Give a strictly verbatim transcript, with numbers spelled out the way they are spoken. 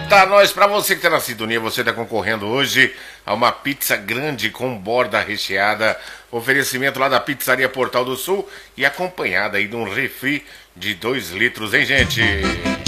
Eita, nós, pra você que tá na sintonia, você tá concorrendo hoje a uma pizza grande com borda recheada, oferecimento lá da Pizzaria Portal do Sul e acompanhada aí de um refri de dois litros, hein, gente?